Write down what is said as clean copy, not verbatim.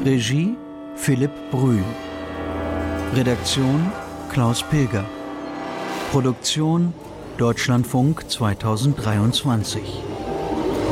Regie Philipp Brühl. Redaktion Klaus Pilger. Produktion Deutschlandfunk 2023.